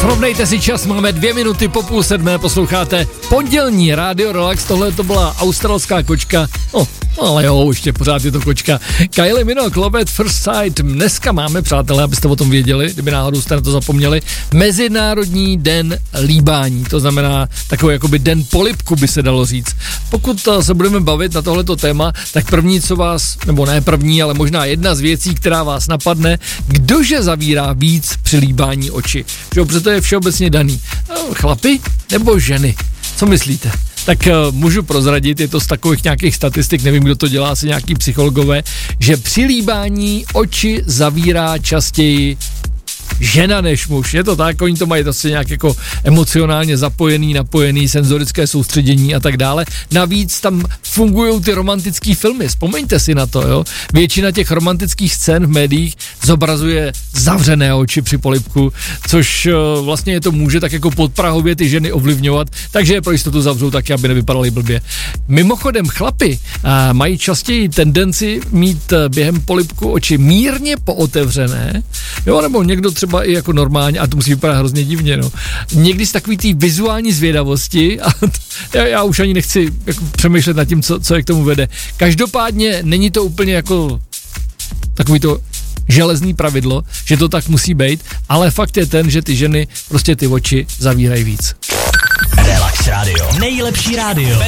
Srovnejte si čas, máme 2 minuty po 6:30, posloucháte pondělní Radio Relax, tohle to byla australská kočka, ale jo, ještě pořád je to kočka. Kylie Minogue, Love at First Sight. Dneska máme, přátelé, abyste o tom věděli, kdyby náhodou jste na to zapomněli, Mezinárodní den líbání, to znamená takový jakoby den polibku, by se dalo říct. Pokud se budeme bavit na tohleto téma, tak první, co vás, nebo ne první, ale možná jedna z věcí, která vás napadne, kdože zavírá víc při líbání oči. Že protože to je všeobecně daný. Chlapi nebo ženy? Co myslíte? Tak můžu prozradit, je to z takových nějakých statistik, nevím, kdo to dělá, asi nějaký psychologové, že při líbání oči zavírá častěji žena než muž. Je to tak, oni to mají zase nějak jako emocionálně napojený, senzorické soustředění a tak dále. Navíc tam fungují ty romantické filmy, vzpomeňte si na to, jo. Většina těch romantických scén v médiích zobrazuje zavřené oči při polibku, což vlastně je to může tak jako podprahově ty ženy ovlivňovat, takže je pro jistotu zavřou taky, aby nevypadaly blbě. Mimochodem chlapi mají častěji tendenci mít během polibku oči mírně pootevřené, jo, nebo někdo třeba i jako normálně, a to musí vypadat hrozně divně, no. Někdy z takový té vizuální zvědavosti, a já už ani nechci jako přemýšlet nad tím, co je k tomu vede. Každopádně není to úplně jako takový to železný pravidlo, že to tak musí být, ale fakt je ten, že ty ženy prostě ty oči zavírají víc. Relax Radio. Nejlepší rádio.